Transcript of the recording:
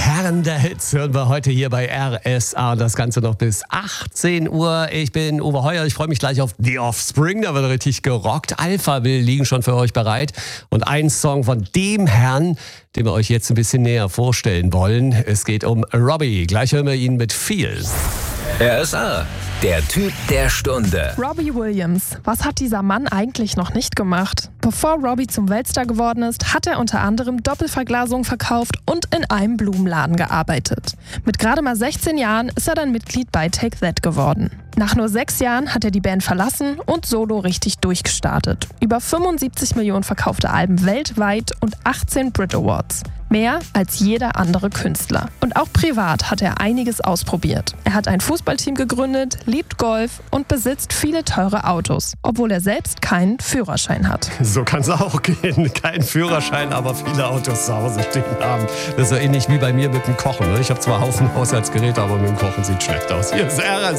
Herren der Hits hören wir heute hier bei RSA. Das Ganze noch bis 18 Uhr. Ich bin Uwe Heuer. Ich freue mich gleich auf The Offspring. Da wird richtig gerockt. Alphaville liegen schon für euch bereit. Und ein Song von dem Herrn, den wir euch jetzt ein bisschen näher vorstellen wollen. Es geht um Robbie. Gleich hören wir ihn mit Feel. RSA, der Typ der Stunde. Robbie Williams. Was hat dieser Mann eigentlich noch nicht gemacht? Bevor Robbie zum Weltstar geworden ist, hat er unter anderem Doppelverglasung verkauft und in einem Blumenladen gearbeitet. Mit gerade mal 16 Jahren ist er dann Mitglied bei Take That geworden. Nach nur 6 Jahren hat er die Band verlassen und solo richtig durchgestartet. Über 75 Millionen verkaufte Alben weltweit und 18 Brit Awards. Mehr als jeder andere Künstler. Und auch privat hat er einiges ausprobiert. Er hat ein Fußballteam gegründet, liebt Golf und besitzt viele teure Autos, obwohl er selbst keinen Führerschein hat. So kann es auch gehen. Kein Führerschein, aber viele Autos zu Hause stehen haben. Das ist so ähnlich wie bei mir mit dem Kochen. Ich habe zwar Haufen Haushaltsgeräte, aber mit dem Kochen sieht schlecht aus. Hier ist RSA.